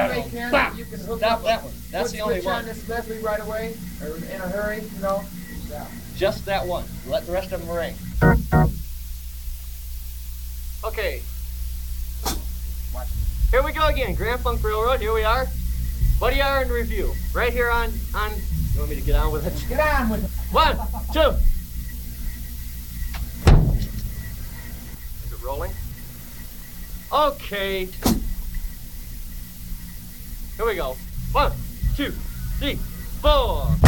way, Ken, Bam. you can hook Stop up that one. That's the only switch on one. this Leslie right away, or in a hurry, you know. Yeah. Just that one. Let the rest of them ring. Okay. Here we go again. Grand Funk Railroad. Here we are. Buddy R in review. Right here on. You want me to get on with it? Get on with it. 1, 2. Is it rolling? Okay. Here we go. 1, 2, 3, 4.